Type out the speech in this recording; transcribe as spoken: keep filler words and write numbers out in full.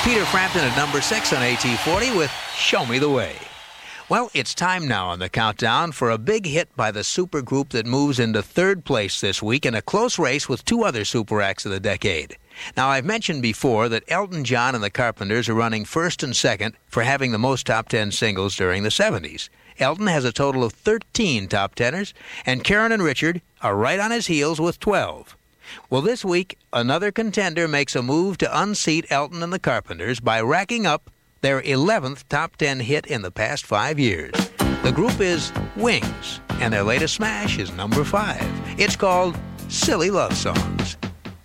Peter Frampton at number six on A T forty with Show Me the Way. Well, it's time now on the countdown for a big hit by the supergroup that moves into third place this week in a close race with two other super acts of the decade. Now, I've mentioned before that Elton John and the Carpenters are running first and second for having the most top ten singles during the seventies. Elton has a total of thirteen top teners, and Karen and Richard are right on his heels with twelve. Well, this week, another contender makes a move to unseat Elton and the Carpenters by racking up their eleventh top ten hit in the past five years. The group is Wings, and their latest smash is number five. It's called Silly Love Songs.